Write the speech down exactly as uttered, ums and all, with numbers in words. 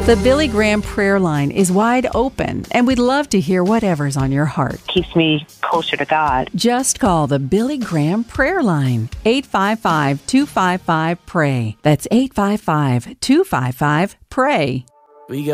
The Billy Graham Prayer Line is wide open, and we'd love to hear whatever's on your heart. Keeps me closer to God. Just call the Billy Graham Prayer Line, eight five five, two five five, P R A Y. That's eight five five, two five five, P R A Y. We got